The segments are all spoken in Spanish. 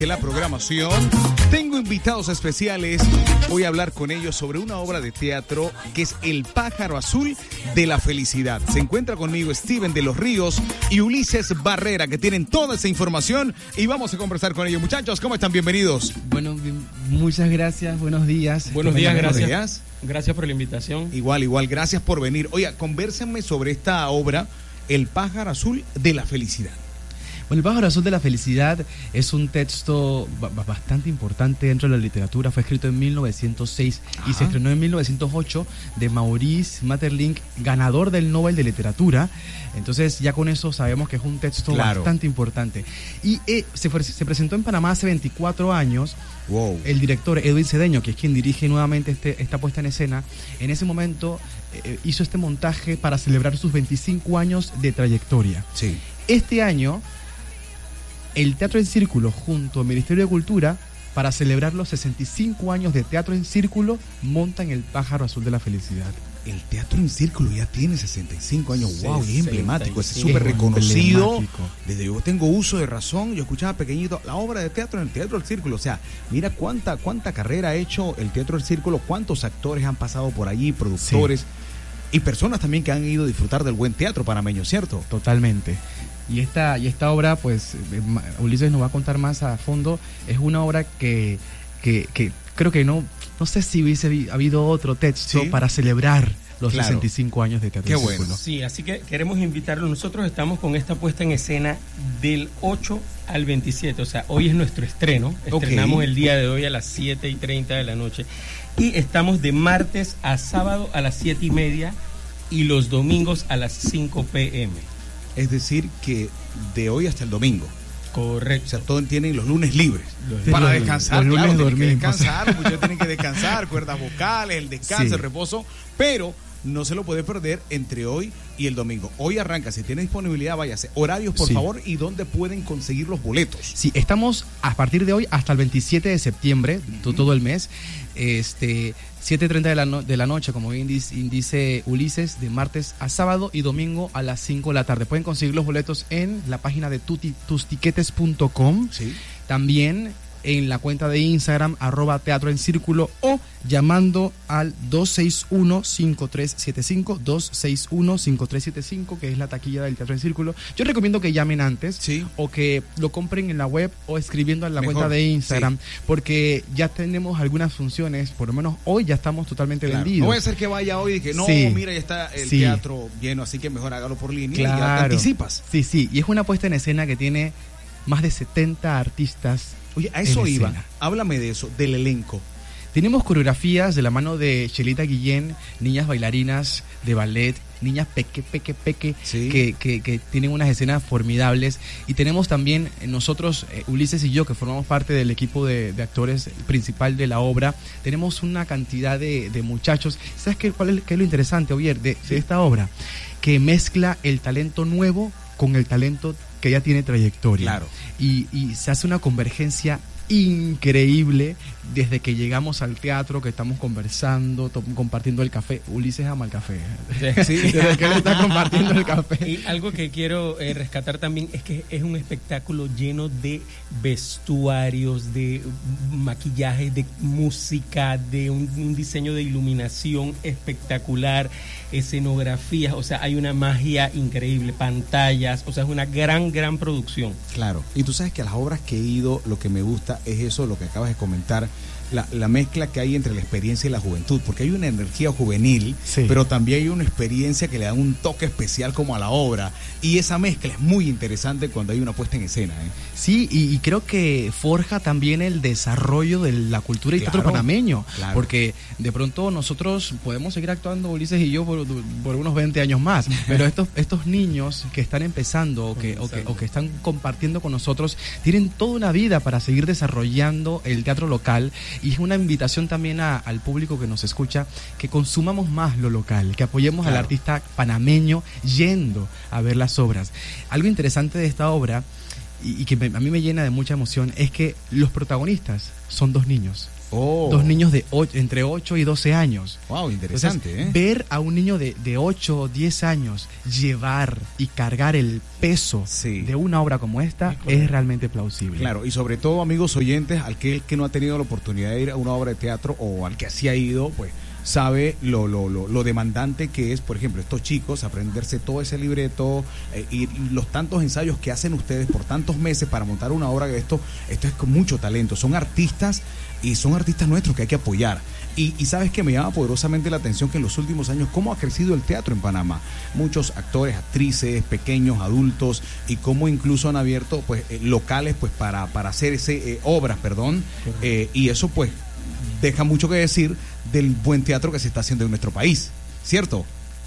De la programación, tengo invitados especiales. Voy a hablar con ellos sobre una obra de teatro que es El Pájaro Azul de la Felicidad. Se encuentra conmigo Steven de los Ríos y Ulises Barrera, que tienen toda esa información y vamos a conversar con ellos. Muchachos, ¿cómo están? Bienvenidos. Bueno, muchas gracias, buenos días. Buenos días, gracias. Gracias por la invitación. Igual, gracias por venir. Oiga, convérsenme sobre esta obra, El Pájaro Azul de la Felicidad. Bueno, El Pájaro Azul de la Felicidad es un texto bastante importante dentro de la literatura. Fue escrito en 1906 y se estrenó en 1908 de Maurice Maeterlinck, ganador del Nobel de Literatura. Entonces ya con eso sabemos que es un texto bastante importante. Y se presentó en Panamá hace 24 años. Wow. El director Edwin Cedeño, que es quien dirige nuevamente esta puesta en escena, en ese momento hizo este montaje para celebrar sus 25 años de trayectoria. Sí. Este año, el Teatro en Círculo, junto al Ministerio de Cultura, para celebrar los 65 años de Teatro en Círculo, montan El Pájaro Azul de la Felicidad. El Teatro en Círculo ya tiene 65 años. Wow, y es emblemático, es sí, súper reconocido. emblemático. Desde yo tengo uso de razón, yo escuchaba pequeñito la obra de teatro en el Teatro del Círculo. O sea, mira cuánta carrera ha hecho el Teatro del Círculo, cuántos actores han pasado por allí, productores y personas también que han ido a disfrutar del buen teatro panameño, ¿cierto? Totalmente. Y esta obra, pues, Ulises nos va a contar más a fondo. Es una obra que creo que no sé si hubiese habido otro texto para celebrar los 65 años de Teatro. Qué bueno. Círculo. Sí, así que queremos invitarlos. Nosotros estamos con esta puesta en escena del 8 al 27. O sea, hoy es nuestro estreno. Estrenamos el día de hoy a las 7:30 de la noche. Y estamos de martes a sábado a las 7:30 y los domingos a las 5 p.m. Es decir, que de hoy hasta el domingo. Correcto. O sea, todos tienen los lunes libres. Para descansar, los lunes dormimos. Muchos tienen que descansar, cuerdas vocales, el descanso, el reposo, pero no se lo puede perder entre hoy y el domingo. Hoy arranca, si tiene disponibilidad, váyase. Horarios, por favor, y dónde pueden conseguir los boletos. Sí, estamos a partir de hoy hasta el 27 de septiembre, todo el mes, 7:30 de la noche, como bien dice Ulises, de martes a sábado y domingo a las 5 de la tarde. Pueden conseguir los boletos en la página de tustiquetes.com. Sí. También en la cuenta de Instagram, @Teatro en Círculo, o llamando al 261-5375, 261-5375, que es la taquilla del Teatro en Círculo. Yo recomiendo que llamen antes, o que lo compren en la web o escribiendo en la cuenta de Instagram, porque ya tenemos algunas funciones, por lo menos hoy ya estamos totalmente vendidos. No voy a ser que vaya hoy y que mira, ya está el teatro lleno, así que mejor hágalo por línea y ya te anticipas. Sí, y es una puesta en escena que tiene más de 70 artistas. Oye, a eso iba. Háblame de eso, del elenco. Tenemos coreografías de la mano de Chelita Guillén, niñas bailarinas de ballet, niñas peque, que tienen unas escenas formidables. Y tenemos también nosotros, Ulises y yo, que formamos parte del equipo de actores principal de la obra, tenemos una cantidad de muchachos. ¿Sabes qué es lo interesante, Ovier, de esta obra? Que mezcla el talento nuevo con el talento que ya tiene trayectoria. Claro. Y se hace una convergencia increíble desde que llegamos al teatro, que estamos conversando, compartiendo el café. Ulises ama el café. Sí. Desde que él está compartiendo el café. Y algo que quiero rescatar también es que es un espectáculo lleno de vestuarios, de maquillaje, de música, de un diseño de iluminación espectacular, escenografías, o sea, hay una magia increíble, pantallas, o sea, es una gran producción. Claro, y tú sabes que a las obras que he ido, lo que me gusta es eso, lo que acabas de comentar, la mezcla que hay entre la experiencia y la juventud, porque hay una energía juvenil, pero también hay una experiencia que le da un toque especial como a la obra, y esa mezcla es muy interesante cuando hay una puesta en escena. Sí, y creo que forja también el desarrollo de la cultura y teatro panameño, porque de pronto nosotros podemos seguir actuando, Ulises y yo, por unos 20 años más, pero estos niños que están empezando o que están compartiendo con nosotros, tienen toda una vida para seguir desarrollando el teatro local. Y es una invitación también al público que nos escucha, que consumamos más lo local, que apoyemos al artista panameño yendo a ver las obras. Algo interesante de esta obra, y que a mí me llena de mucha emoción, es que los protagonistas son 2 niños. 2 niños entre 8 y 12 años. Wow, interesante. Entonces, ver a un niño de 8 o 10 años llevar y cargar el peso de una obra como esta es realmente plausible. Claro, y sobre todo, amigos oyentes, aquel que no ha tenido la oportunidad de ir a una obra de teatro o al que así ha ido, pues sabe lo demandante que es, por ejemplo, estos chicos, aprenderse todo ese libreto y los tantos ensayos que hacen ustedes por tantos meses para montar una obra de esto es con mucho talento. Son artistas y son artistas nuestros que hay que apoyar. Y sabes que me llama poderosamente la atención que en los últimos años cómo ha crecido el teatro en Panamá. Muchos actores, actrices, pequeños, adultos, y cómo incluso han abierto pues locales pues para hacer obras, y eso pues deja mucho que decir del buen teatro que se está haciendo en nuestro país, ¿cierto?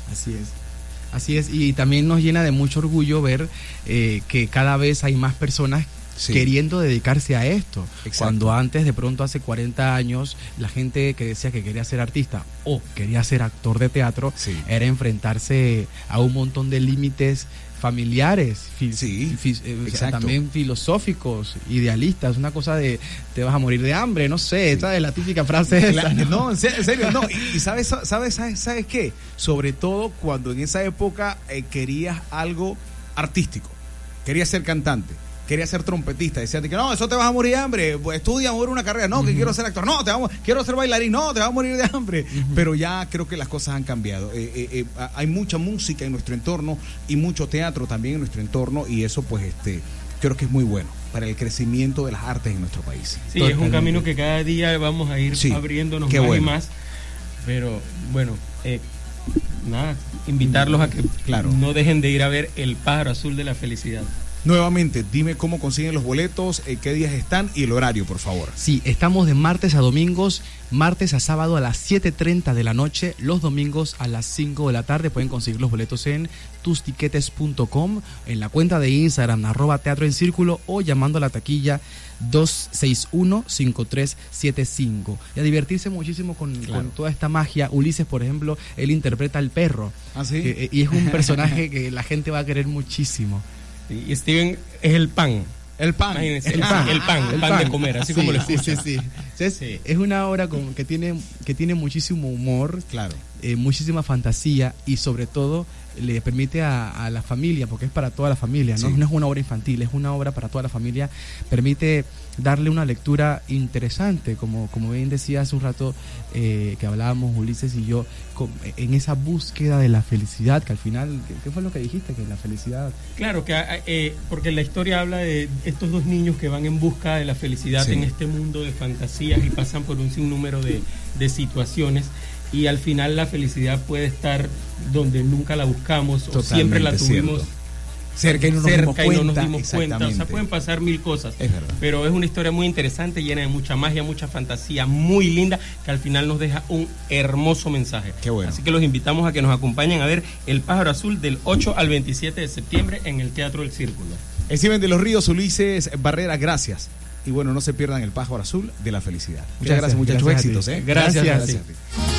Así es, y también nos llena de mucho orgullo ver que cada vez hay más personas queriendo dedicarse a esto. Exacto. Cuando antes, de pronto hace 40 años, la gente que decía que quería ser artista o quería ser actor de teatro, era enfrentarse a un montón de límites familiares, también filosóficos, idealistas, una cosa de te vas a morir de hambre, no sé, esta es la típica frase esa, ¿no? No, en serio, no, y sabes qué, sobre todo cuando en esa época querías algo artístico, querías ser cantante, quería ser trompetista, decían que no, eso te vas a morir de hambre, pues estudia, mover una carrera, no, que quiero ser actor, no, quiero ser bailarín, no, te vas a morir de hambre, pero ya creo que las cosas han cambiado, hay mucha música en nuestro entorno y mucho teatro también en nuestro entorno, y eso pues creo que es muy bueno para el crecimiento de las artes en nuestro país. Sí, totalmente. Es un camino que cada día vamos a ir abriéndonos más y más, pero bueno, nada, invitarlos a que no dejen de ir a ver El Pájaro Azul de la Felicidad. Nuevamente, dime cómo consiguen los boletos, qué días están y el horario, por favor. Sí, estamos de martes a domingos, martes a sábado a las 7:30 de la noche, los domingos a las 5 de la tarde. Pueden conseguir los boletos en tustiquetes.com, en la cuenta de Instagram, @Teatro en Círculo, o llamando a la taquilla 261-5375. Y a divertirse muchísimo con toda esta magia. Ulises, por ejemplo, él interpreta al perro. ¿Ah, sí? Y es un personaje que la gente va a querer muchísimo. Y Steven es el pan. El pan de comer, así como lo escucha. Sí. Entonces, es una obra que tiene muchísimo humor, muchísima fantasía, y sobre todo le permite a la familia, porque es para toda la familia, ¿no? No es una obra infantil, es una obra para toda la familia. Permite darle una lectura interesante, como bien decía hace un rato que hablábamos Ulises y yo, en esa búsqueda de la felicidad, que al final, ¿qué fue lo que dijiste? Que la felicidad... Claro, que porque la historia habla de estos 2 niños que van en busca de la felicidad en este mundo de fantasías y pasan por un sinnúmero de situaciones, y al final la felicidad puede estar donde nunca la buscamos. Totalmente, o siempre la tuvimos cerca y no nos dimos cuenta. O sea, pueden pasar 1000 cosas, pero es una historia muy interesante, llena de mucha magia, mucha fantasía, muy linda, que al final nos deja un hermoso mensaje. Qué bueno. Así que los invitamos a que nos acompañen a ver El Pájaro Azul del 8 al 27 de septiembre en el Teatro del Círculo. Steven de los Ríos, Ulises Barrera, gracias. Y bueno, no se pierdan El Pájaro Azul de la Felicidad. Muchas gracias muchachos, éxitos. Gracias. Gracias a ti.